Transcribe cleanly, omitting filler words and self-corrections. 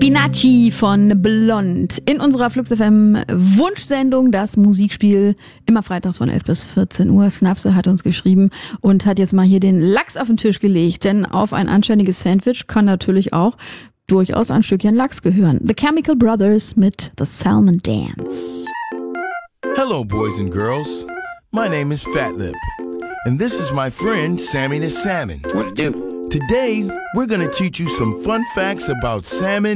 Spinaci von Blond in unserer Flux FM Wunschsendung, das Musikspiel, immer freitags von 11 bis 14 Uhr. Snapse hat uns geschrieben und hat jetzt mal hier den Lachs auf den Tisch gelegt, denn auf ein anständiges Sandwich kann natürlich auch durchaus ein Stückchen Lachs gehören. The Chemical Brothers mit The Salmon Dance. Hello, boys and girls. My name is Fat Lip, and this is my friend Sammy the Salmon. What it do? Today, we're gonna teach you some fun facts about salmon